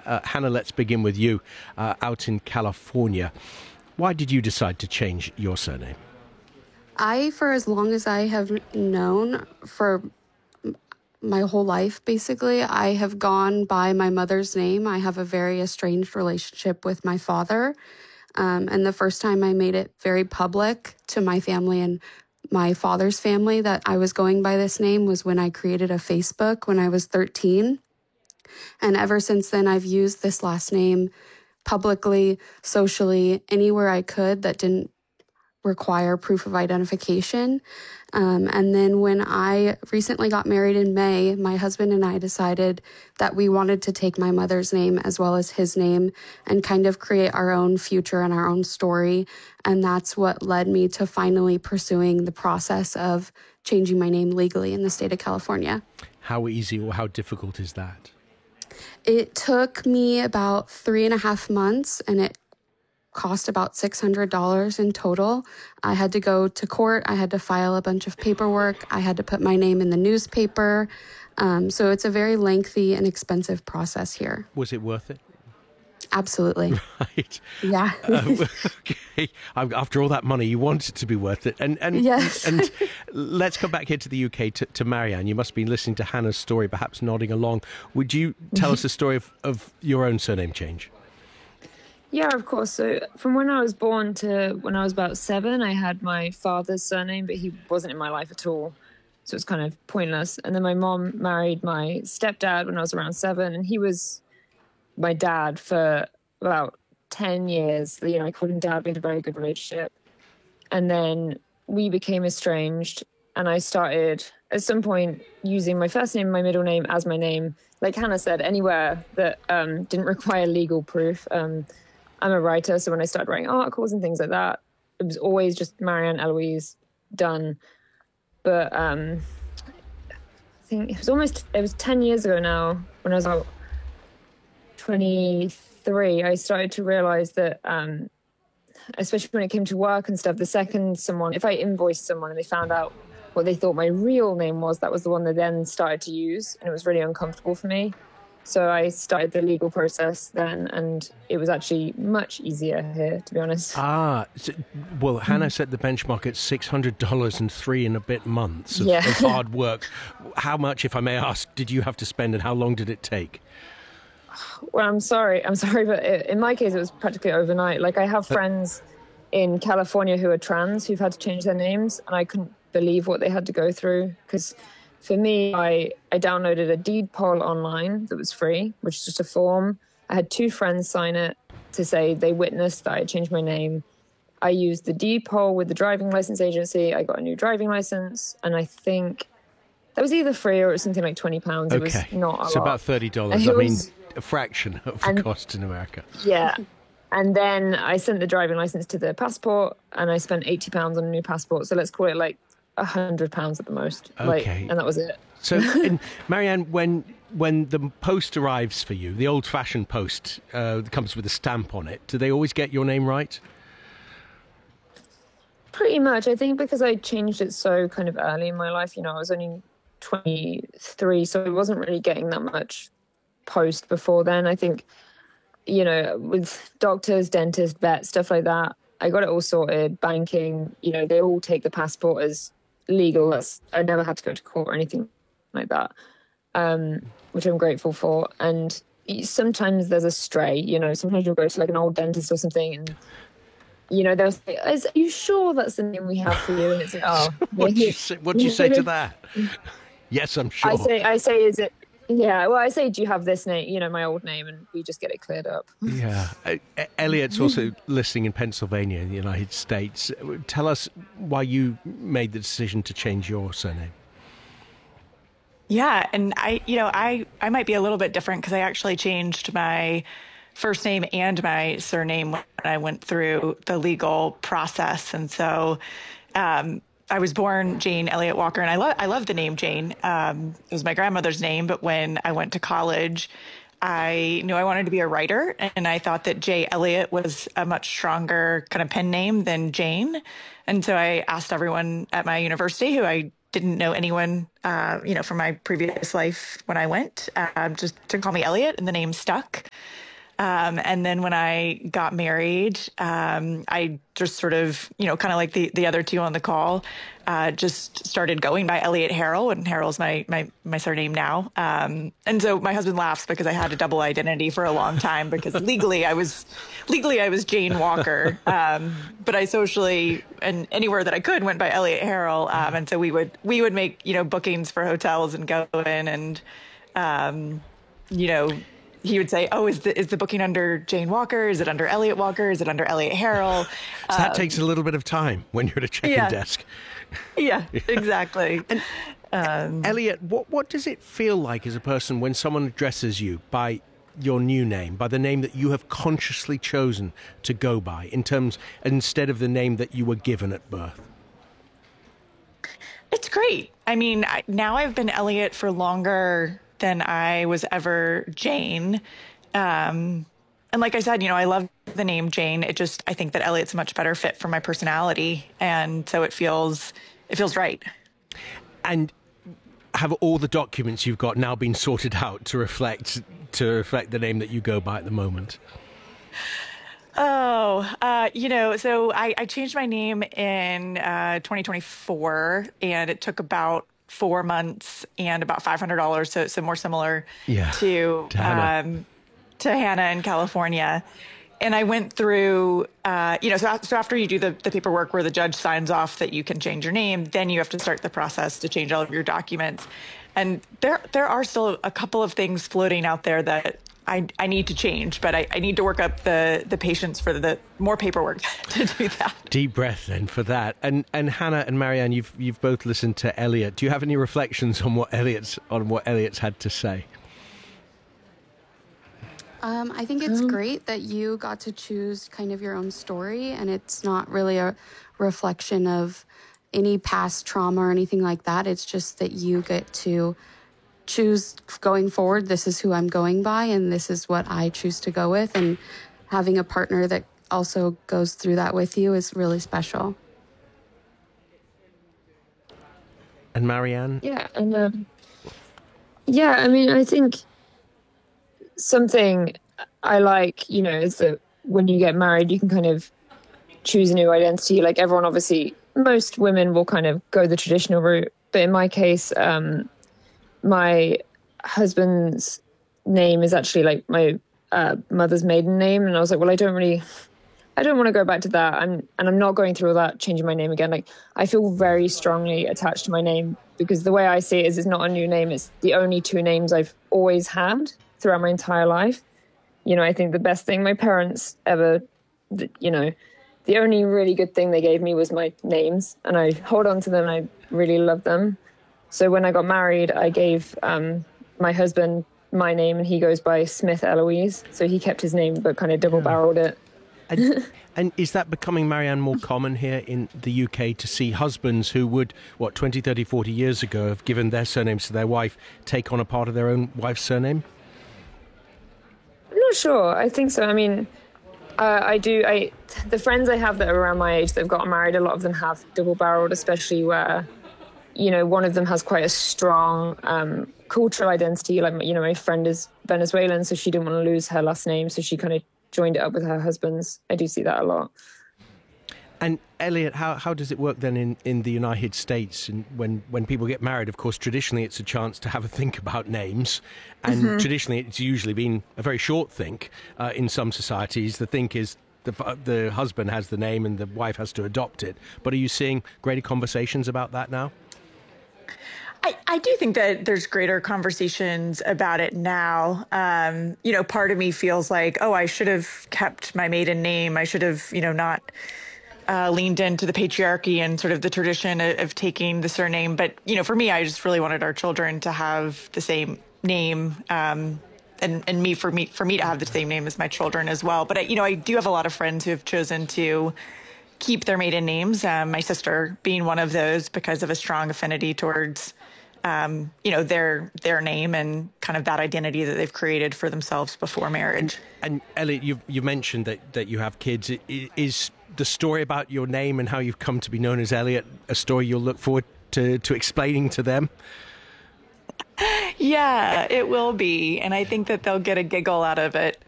Hannah, let's begin with you out in California. Why did you decide to change your surname? For as long as I have known, for my whole life, basically, I have gone by my mother's name. I have a very estranged relationship with my father. And the first time I made it very public to my family and my father's family that I was going by this name was when I created a Facebook when I was 13. And ever since then, I've used this last name publicly, socially, anywhere I could that didn't require proof of identification. And then when I recently got married in May, my husband and I decided that we wanted to take my mother's name as well as his name and kind of create our own future and our own story. And that's what led me to finally pursuing the process of changing my name legally in the state of California. How easy or how difficult is that? It took me about 3.5 months, and it cost about $600 in total. I had to go to court. I had to file a bunch of paperwork. I had to put my name in the newspaper. So it's a very lengthy and expensive process here. Was it worth it? Absolutely. Right. Yeah. Okay. After all that money, you want it to be worth it. And Yes. And let's come back here to the UK to Marianne. You must be listening to Hannah's story, perhaps nodding along. Would you tell us the story of your own surname change? Yeah, of course. So from when I was born to when I was about 7, I had my father's surname, but he wasn't in my life at all. So it was kind of pointless. And then my mom married my stepdad when I was around 7, and he was my dad for about 10 years. You know, I called him dad. We had a very good relationship. And then we became estranged, and I started at some point using my first name and my middle name as my name. Like Hannah said, anywhere that didn't require legal proof. I'm a writer, so when I started writing articles and things like that, it was always just Marianne Eloise done. But I think it was 10 years ago now, when I was about 23, I started to realize that, especially when it came to work and stuff, if I invoiced someone and they found out what they thought my real name was, that was the one they then started to use, and it was really uncomfortable for me. So I started the legal process then, and it was actually much easier here, to be honest. Well, Hannah set the benchmark at $600 and 3 and a bit months of hard work. How much, if I may ask, did you have to spend, and how long did it take? Well, I'm sorry, but in my case, it was practically overnight. Like, I have friends in California who are trans who've had to change their names, and I couldn't believe what they had to go through, because for me, I downloaded a deed poll online that was free, which is just a form. I had 2 friends sign it to say they witnessed that I changed my name. I used the deed poll with the driving license agency. I got a new driving license, and I think that was either free or it was something like £20. It was not a lot. So about $30. I mean, a fraction of the cost in America. Yeah. And then I sent the driving license to the passport, and I spent £80 on a new passport. So let's call it like £100 at the most. Okay. And that was it. So, Marianne, when the post arrives for you, the old-fashioned post that comes with a stamp on it, do they always get your name right? Pretty much. I think because I changed it so kind of early in my life, you know, I was only 23, so I wasn't really getting that much post before then. I think, you know, with doctors, dentists, vets, stuff like that, I got it all sorted. Banking, you know, they all take the passport as legal. I never had to go to court or anything like that, which I'm grateful for. And sometimes there's a stray, you know, sometimes you'll go to like an old dentist or something, and you know, they'll say, are you sure that's the name we have for you? And it's like, oh. What do you say to that? Yes, I'm sure. I say, is it? Yeah, well, I say, do you have this name, you know, my old name, and we just get it cleared up. Yeah. Elliot's also listening in Pennsylvania in the United States. Tell us why you made the decision to change your surname. Yeah, and I might be a little bit different because I actually changed my first name and my surname when I went through the legal process. And so I was born Jane Elliott Walker, and I love the name Jane. It was my grandmother's name, but when I went to college, I knew I wanted to be a writer, and I thought that J. Elliott was a much stronger kind of pen name than Jane. And so I asked everyone at my university who I didn't know anyone, from my previous life when I went, just to call me Elliot, and the name stuck. And then when I got married, I just sort of, kind of like the other two on the call, just started going by Elliot Harrell, and Harrell's my surname now. And so my husband laughs because I had a double identity for a long time, because legally I was Jane Walker. But I socially, and anywhere that I could, went by Elliot Harrell. And so we would make, bookings for hotels and go in, and, he would say, "Oh, is the booking under Jane Walker? Is it under Elliot Walker? Is it under Elliot Harrell?" So that takes a little bit of time when you're at a check-in desk. Yeah, exactly. And Elliot, what does it feel like as a person when someone addresses you by your new name, by the name that you have consciously chosen to go by, instead of the name that you were given at birth? It's great. I mean, now I've been Elliot for longer than I was ever Jane. And like I said, I love the name Jane. I think that Elliot's a much better fit for my personality. And so it feels right. And have all the documents you've got now been sorted out to reflect the name that you go by at the moment? So I changed my name in 2024, and it took about 4 months and about $500, so more similar to Hannah in California. And I went through, so after you do the paperwork where the judge signs off that you can change your name, then you have to start the process to change all of your documents. And there are still a couple of things floating out there that I need to change, but I need to work up the patience for the more paperwork to do that. Deep breath then for that. And Hannah and Marianne, you've both listened to Elliot. Do you have any reflections on what Elliot's had to say? I think it's great that you got to choose kind of your own story, and it's not really a reflection of any past trauma or anything like that. It's just that you get to choose going forward, this is who I'm going by, and this is what I choose to go with. And having a partner that also goes through that with you is really special. And Marianne? Yeah, and I mean, I think something I like, is that when you get married, you can kind of choose a new identity. Like everyone, obviously, most women will kind of go the traditional route, but in my case, my husband's name is actually like my mother's maiden name. And I was like, well, I don't want to go back to that. And I'm not going through all that, changing my name again. Like, I feel very strongly attached to my name, because the way I see it is it's not a new name. It's the only two names I've always had throughout my entire life. I think the best thing my parents ever, the only really good thing they gave me was my names, and I hold on to them, and I really love them. So when I got married, I gave my husband my name, and he goes by Smith Eloise. So he kept his name, but kind of double-barreled it. And is that becoming, Marianne, more common here in the UK to see husbands who would, 20, 30, 40 years ago have given their surnames to their wife, take on a part of their own wife's surname? I'm not sure. I think so. I mean, the friends I have that are around my age that have gotten married, a lot of them have double-barreled, especially where one of them has quite a strong cultural identity. Like, my friend is Venezuelan, so she didn't want to lose her last name, so she kind of joined it up with her husband's. I do see that a lot. And Elliot, how does it work then in the United States? And when people get married, of course, traditionally it's a chance to have a think about names. And traditionally it's usually been a very short think. In some societies, the think is the husband has the name and the wife has to adopt it. But are you seeing greater conversations about that now? I do think that there's greater conversations about it now. Part of me feels like, I should have kept my maiden name. I should have, not leaned into the patriarchy and sort of the tradition of taking the surname. But, for me, I just really wanted our children to have the same name, and for me to have the same name as my children as well. But, I do have a lot of friends who have chosen to keep their maiden names, my sister being one of those, because of a strong affinity towards their name and kind of that identity that they've created for themselves before marriage. And Elliot, you mentioned that you have kids. Is the story about your name and how you've come to be known as Elliot a story you'll look forward to explaining to them? Yeah, it will be. And I think that they'll get a giggle out of it